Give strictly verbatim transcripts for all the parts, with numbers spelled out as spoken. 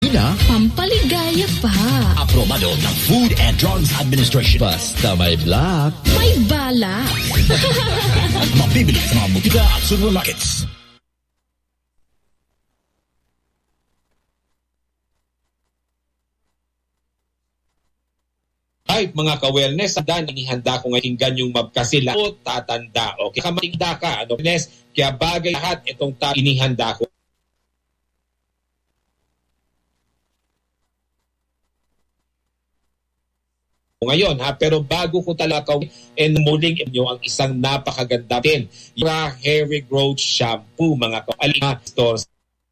vitamina, pampaligaya pa. Aprobado ng Food and Drugs Administration. Basta may black, may bala. Mabibili sa mga butika at supermarkets. Right, mga ka-wellness, dan inihanda ko ngayon ganyong mabkasila o tatanda. Okay, kamatingda ka, ano, wellness, kaya bagay lahat itong ta inihanda ko. Ngayon, ha, pero bago ko talaga and muling inyo ang isang napakaganda din, yung Hair Growth Shampoo, mga ka-alina stores.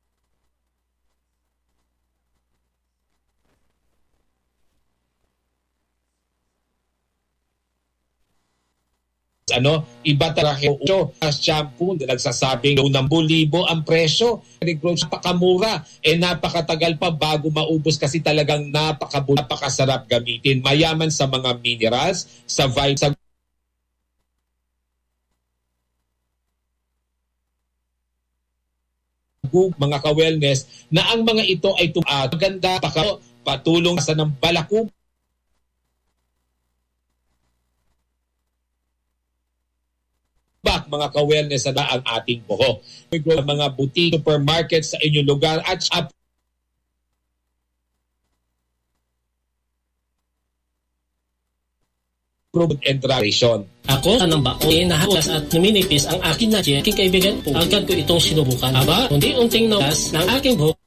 Ano, iba talaga yung shampoo na nagsasabing ng bulibo ang presyo. Napakamura. Eh napakatagal pa bago maubos kasi talagang napakabula, napakasarap gamitin. Mayaman sa mga minerals, sa vitamins, mga ka-wellness, na ang mga ito ay tumaat. Maganda, patulong sa ng balakubak. Mga ka-wellness na ang ating buhok. Mga boutique, supermarket sa inyong lugar at shop. Improved and tradition. Ako, anong baon, nahawas at numinipis ang akin na aking kaibigan po. Agad ko itong sinubukan. Aba, unti-unting nawas ng aking buhok.